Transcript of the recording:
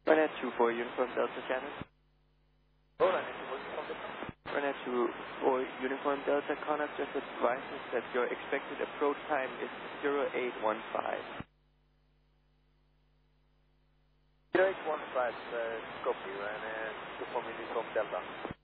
Ryanair 24 Uniform Delta Shannon. Ryanair 24 Uniform Delta Contact just advises that your expected approach time is 0815. 0815, copy, Ryanair 24 Uniform Delta.